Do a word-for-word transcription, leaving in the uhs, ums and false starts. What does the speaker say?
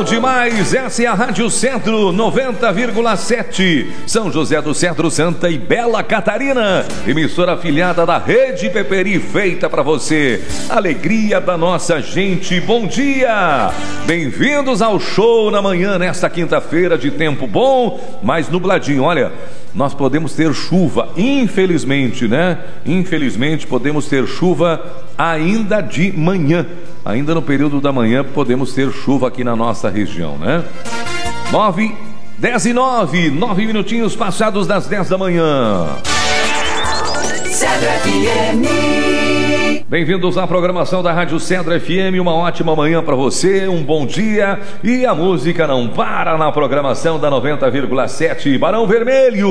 Bom demais, essa é a Rádio Cedro noventa vírgula sete, São José do Cedro, Santa e Bela Catarina, emissora afiliada da Rede Peperi, feita para você, alegria da nossa gente. Bom dia, bem-vindos ao show na manhã, nesta quinta-feira de tempo bom, mas nubladinho. Olha, nós podemos ter chuva, infelizmente, né? Infelizmente podemos ter chuva ainda de manhã. Ainda no período da manhã podemos ter chuva aqui na nossa região, né? Nove, dez e nove, nove minutinhos passados das dez da manhã. Cedro F M. Bem-vindos à programação da Rádio Cedro F M, uma ótima manhã para você, um bom dia, e a música não para na programação da noventa vírgula sete. Barão Vermelho.